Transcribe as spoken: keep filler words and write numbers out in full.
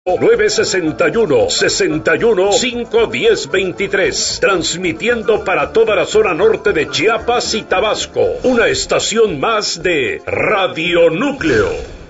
nueve seis uno, seis uno, cinco uno cero, veintitrés, transmitiendo para toda la zona norte de Chiapas y Tabasco, una estación más de Radio Núcleo.